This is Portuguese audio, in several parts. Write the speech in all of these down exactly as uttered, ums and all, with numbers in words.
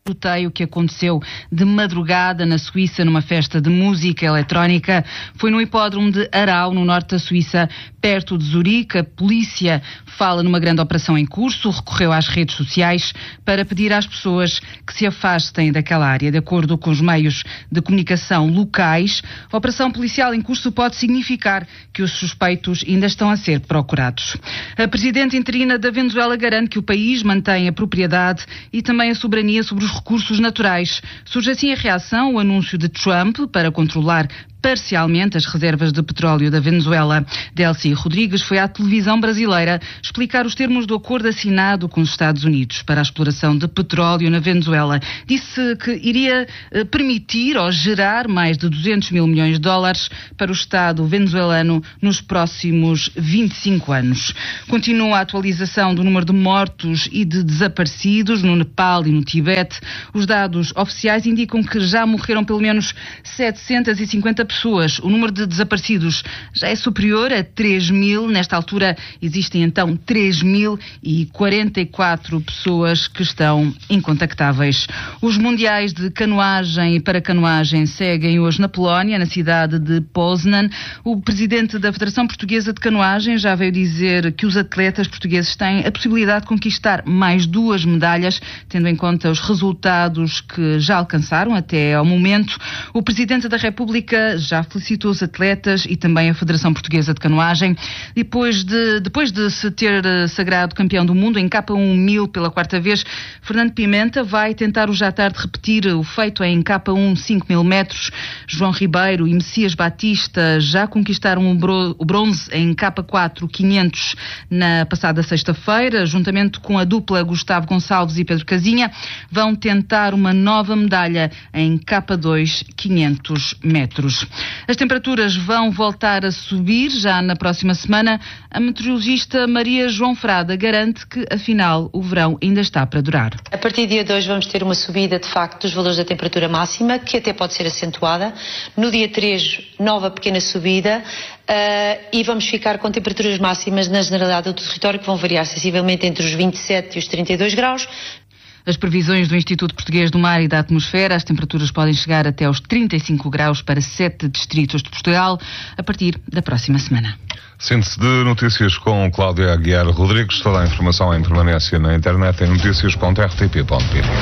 tiroteio que aconteceu de madrugada na Suíça numa festa de música eletrónica. Foi no hipódromo de Aarau, no norte da Suíça, perto de Zurique. A polícia fala numa grande operação em curso, recorreu às redes sociais para pedir às pessoas que se afastem daquela área. De acordo com os meios de comunicação locais, a operação policial em curso pode significar que os suspeitos ainda estão a ser procurados. A presidente interina da Venezuela garante que o país mantém a propriedade e também a soberania sobre os recursos naturais. Surge assim a reação ao anúncio de Trump para controlar parcialmente as reservas de petróleo da Venezuela. Delcy Rodrigues foi à televisão brasileira explicar os termos do acordo assinado com os Estados Unidos para a exploração de petróleo na Venezuela. Disse que iria eh, permitir ou gerar mais de duzentos mil milhões de dólares para o Estado venezuelano nos próximos vinte e cinco anos. Continua a atualização do número de mortos e de desaparecidos no Nepal e no Tibete. Os dados oficiais indicam que já morreram pelo menos setecentas e cinquenta pessoas. O número de desaparecidos já é superior a três mil. Nesta altura existem então três mil e quarenta e quatro pessoas que estão incontactáveis. Os mundiais de canoagem e paracanoagem seguem hoje na Polónia, na cidade de Poznan. O presidente da Federação Portuguesa de Canoagem já veio dizer que os atletas portugueses têm a possibilidade de conquistar mais duas medalhas, tendo em conta os resultados que já alcançaram até ao momento. O presidente da República já felicitou os atletas e também a Federação Portuguesa de Canoagem. Depois de, depois de se ter sagrado campeão do mundo em K um mil pela quarta vez, Fernando Pimenta vai tentar hoje à tarde repetir o feito em K um cinco mil metros. João Ribeiro e Messias Batista já conquistaram o bronze em K quatro quinhentos na passada sexta-feira, juntamente com a dupla Gustavo Gonçalves e Pedro Casinha, vão tentar uma nova medalha em K dois quinhentos metros. As temperaturas vão voltar a subir já na próxima semana. A meteorologista Maria João Frada garante que, afinal, o verão ainda está para durar. A partir do dia de hoje vamos ter uma subida, de facto, dos valores da temperatura máxima, que até pode ser acentuada. No dia três, nova pequena subida. Uh, e vamos ficar com temperaturas máximas na generalidade do território que vão variar sensivelmente entre os vinte e sete e os trinta e dois graus. As previsões do Instituto Português do Mar e da Atmosfera, as temperaturas podem chegar até aos trinta e cinco graus para sete distritos de Portugal a partir da próxima semana. Síntese de notícias com Cláudia Aguiar Rodrigues. Toda a informação em permanência na internet em notícias ponto r t p ponto p t.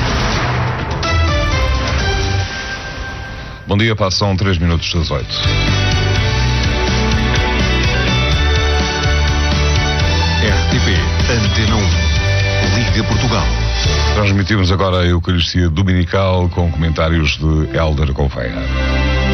Bom dia, passam três minutos das oito. R T P, Antena um, Liga Portugal. Transmitimos agora a Eucaristia Dominical com comentários de Hélder Gouveia.